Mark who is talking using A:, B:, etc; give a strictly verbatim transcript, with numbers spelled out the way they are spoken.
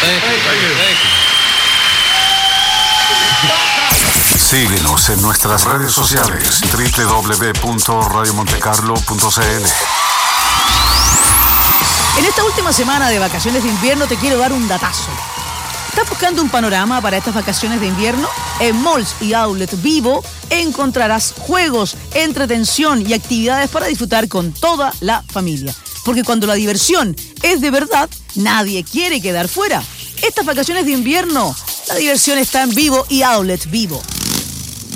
A: Síguenos en nuestras redes sociales, doble u doble u doble u punto radio montecarlo punto c l.
B: En esta última semana de vacaciones de invierno te quiero dar un datazo. ¿Estás buscando un panorama para estas vacaciones de invierno? En Malls y Outlet Vivo encontrarás juegos, entretención y actividades para disfrutar con toda la familia. Porque cuando la diversión es de verdad, nadie quiere quedar fuera. Estas vacaciones de invierno, la diversión está en Vivo y Outlet Vivo.